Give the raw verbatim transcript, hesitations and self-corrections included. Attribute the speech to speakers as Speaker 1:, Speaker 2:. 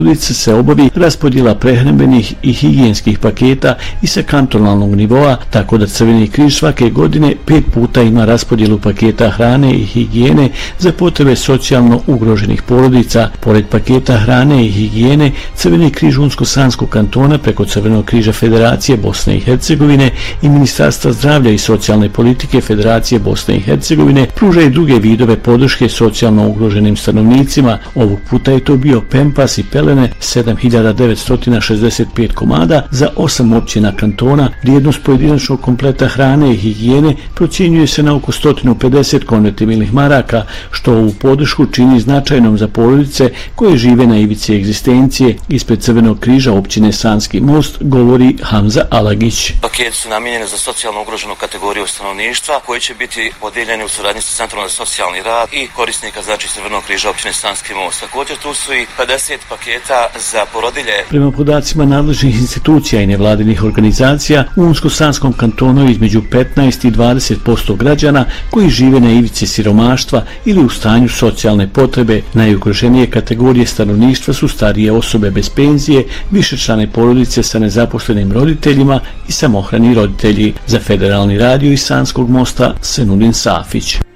Speaker 1: Ulici se obavi raspodjela prehrambenih i higijenskih paketa i sa kantonalnog nivoa, tako da Crveni križ svake godine pet puta ima raspodjelu paketa hrane i higijene za potrebe socijalno ugroženih porodica. Pored paketa hrane i higijene, Crveni križ Unsko-Sanskog kantona preko Crvenog križa Federacije Bosne i Hercegovine i Ministarstva zdravlja i socijalne politike Federacije Bosne i Hercegovine pruža i druge vidove podrške socijalno ugroženim stanovnicima. Ovog puta je to bio pempas i pelene sedam hiljada devetsto šezdeset pet komada za osam općina kantona. Vrijednost pojedinačnog kompleta hrane i higijene procjenjuje se na oko sto pedeset konvertibilnih maraka, što ovu podršku čini značajnom za porodice koje žive na ivici egzistencije. Ispred Crvenog križa općine Sanski most govori Hamza Alagić.
Speaker 2: Paketi su namijenjeni za socijalno ugroženu kategoriju stanovništva koji će biti podijeljeni u suradnji sa Centrom za socijalni rad i korisnika, znači Crvenog križa općine Sanski most. Također tu su i pedeset paketa za porodilje.
Speaker 1: Prema podacima nadležnih institucija i nevladinih organizacija, u Unsko-Sanskom kantonu između petnaest i dvadeset posto građana koji žive na ivici siromaštva ili u stanju socijalne potrebe. Najugroženije kategorije stanovništva su starije osobe bez penzije, višečlane porodice sa nezaposlenim roditeljima i samohrani roditelji. Za Federalni radio iz Sanskog mosta Senudin Safić.